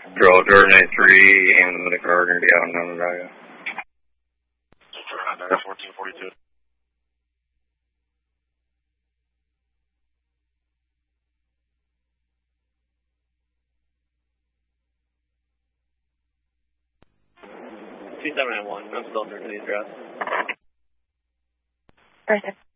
Draw Jordan 83 and the car going to be out in Onondaga. Onondaga 1442. I'm still under the address. Perfect.